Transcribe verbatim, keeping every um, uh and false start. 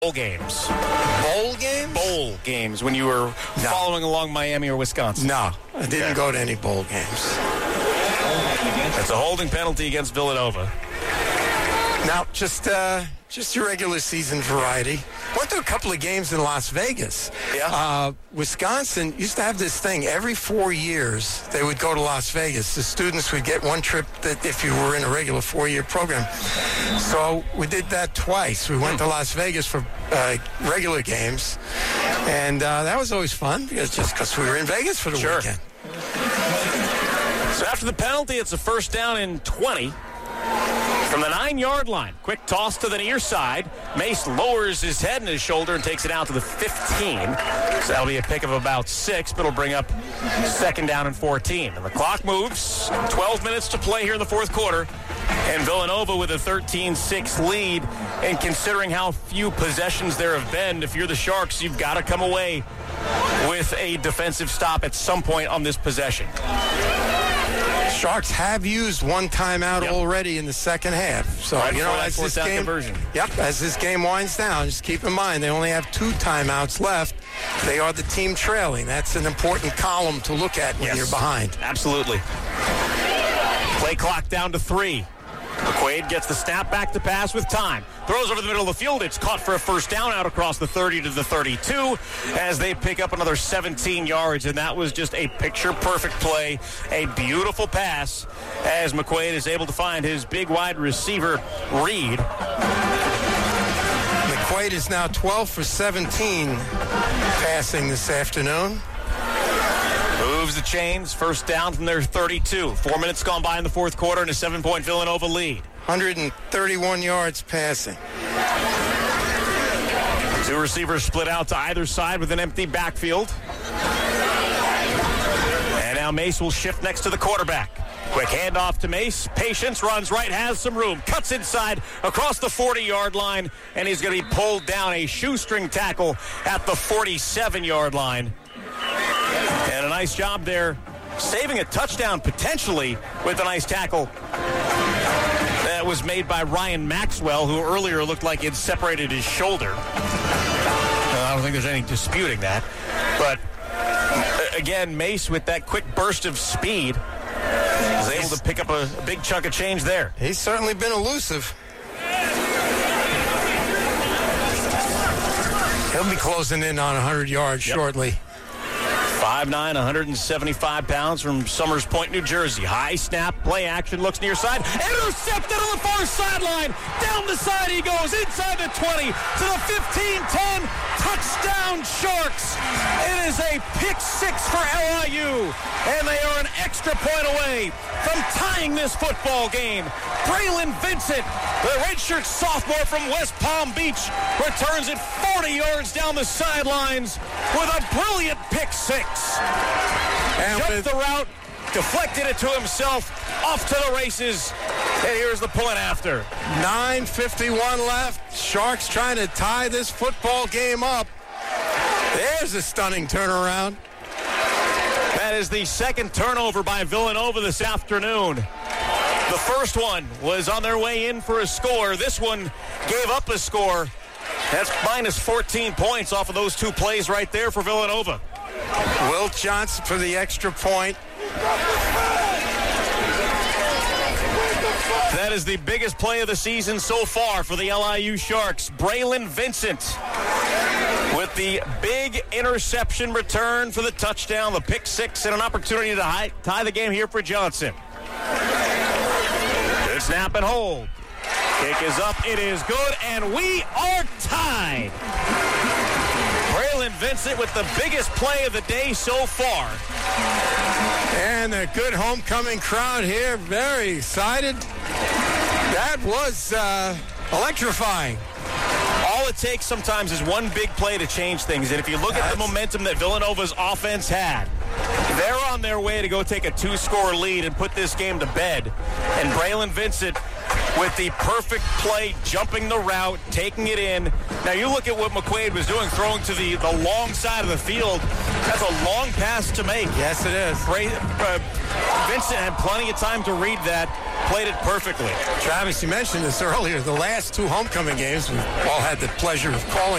Bowl games. Bowl games? Bowl games when you were No. following along Miami or Wisconsin. No, I didn't Okay. go to any bowl games. It's a holding penalty against Villanova. Now, just uh, just your regular season variety. Went to a couple of games in Las Vegas. Yeah. Uh, Wisconsin used to have this thing every four years. They would go to Las Vegas. The students would get one trip that if you were in a regular four-year program. So we did that twice. We went to Las Vegas for uh, regular games, and uh, that was always fun because just because we were in Vegas for the Sure. weekend. So after the penalty, it's a first down and twenty. From the nine-yard line, quick toss to the near side. Mace lowers his head and his shoulder and takes it out to the fifteen. So that'll be a pick of about six, but it'll bring up second down and fourteen. And the clock moves. twelve minutes to play here in the fourth quarter. And Villanova with a thirteen six lead. And considering how few possessions there have been, if you're the Sharks, you've got to come away with a defensive stop at some point on this possession. Sharks have used one timeout Yep. already in the second half. So, Right you know, before that as fourth this down game, conversion. Yep, as this game winds down, just keep in mind they only have two timeouts left. They are the team trailing. That's an important column to look at when Yes. you're behind. Absolutely. Play clock down to three. McQuaid gets the snap back to pass with time. Throws over the middle of the field. It's caught for a first down out across the thirty to the thirty-two as they pick up another seventeen yards. And that was just a picture-perfect play, a beautiful pass as McQuaid is able to find his big wide receiver, Reed. McQuaid is now twelve for seventeen passing this afternoon. Moves the chains. First down from their thirty-two. Four minutes gone by in the fourth quarter and a seven-point Villanova lead. one hundred thirty-one yards passing. Two receivers split out to either side with an empty backfield. And now Mace will shift next to the quarterback. Quick handoff to Mace. Patience, runs right, has some room. Cuts inside across the forty-yard line, and he's going to be pulled down. A shoestring tackle at the forty-seven-yard line. And a nice job there, saving a touchdown potentially with a nice tackle. That was made by Ryan Maxwell, who earlier looked like he'd separated his shoulder. Uh, I don't think there's any disputing that. But, uh, again, Mace with that quick burst of speed was able to pick up a, a big chunk of change there. He's certainly been elusive. He'll be closing in on one hundred yards Yep. shortly. five nine, one hundred seventy-five pounds from Summers Point, New Jersey. High snap, play action, looks near side. Intercepted on the far sideline. Down the side he goes, inside the twenty, to the fifteen ten. Touchdown, Sharks. It is a pick six for L I U, and they are an extra point away from tying this football game. Braylon Vincent, the redshirt sophomore from West Palm Beach, returns it forty yards down the sidelines with a brilliant pick six. And Jumped with- the route, deflected it to himself, off to the races, and here's the point after. nine fifty-one left. Sharks trying to tie this football game up. There's a stunning turnaround. That is the second turnover by Villanova this afternoon. The first one was on their way in for a score. This one gave up a score. That's minus fourteen points off of those two plays right there for Villanova. Wilt Johnson for the extra point. That is the biggest play of the season so far for the L I U Sharks. Braylon Vincent with the big interception return for the touchdown, the pick six, and an opportunity to high, tie the game here for Johnson. Good snap and hold. Kick is up, it is good, and we are tied. Braylon Vincent with the biggest play of the day so far. And a good homecoming crowd here. Very excited. That was uh, electrifying. All it takes sometimes is one big play to change things. And if you look at the momentum that Villanova's offense had, they're on their way to go take a two-score lead and put this game to bed. And Braylon Vincent with the perfect play, jumping the route, taking it in. Now you look at what McQuaid was doing, throwing to the, the long side of the field. That's a long pass to make. Yes, it is. Bray, uh, Vincent had plenty of time to read that, played it perfectly. Travis, you mentioned this earlier. The last two homecoming games, we've all had the pleasure of calling